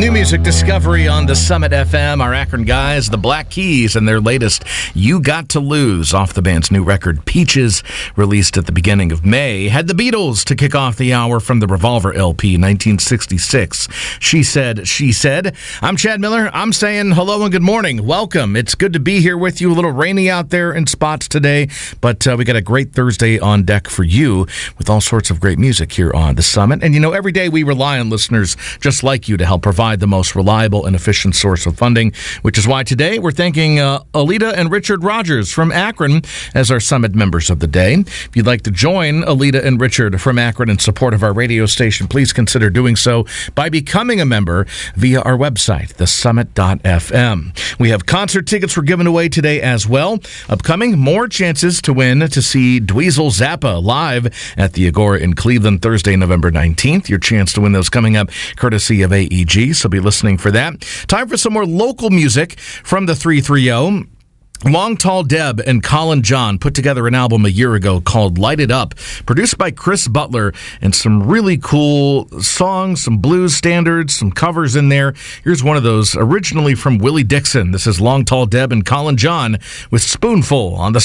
New music discovery on the Summit FM. Our Akron guys, the Black Keys, and their latest You Got to Lose off the band's new record Peaches, released at the beginning of May. Had the Beatles to kick off the hour from the Revolver LP, 1966. She Said. I'm Chad Miller. I'm saying hello and good morning. Welcome. It's good to be here with you. A little rainy out there in spots today, but we got a great Thursday on deck for you with all sorts of great music here on the Summit. And every day we rely on listeners just like you to help provide the most reliable and efficient source of funding, which is why today we're thanking Alita and Richard Rogers from Akron as our Summit members of the day. If you'd like to join Alita and Richard from Akron in support of our radio station, please consider doing so by becoming a member via our website, thesummit.fm. We have concert tickets we're giving away today as well. Upcoming, more chances to win to see Dweezil Zappa live at the Agora in Cleveland Thursday, November 19th. Your chance to win those coming up courtesy of AEG, so be listening for that. Time for some more local music from the 330. Long Tall Deb and Colin John put together an album a year ago called Light It Up, produced by Chris Butler, and some really cool songs, some blues standards, some covers in there. Here's one of those, originally from Willie Dixon. This is Long Tall Deb and Colin John with Spoonful on the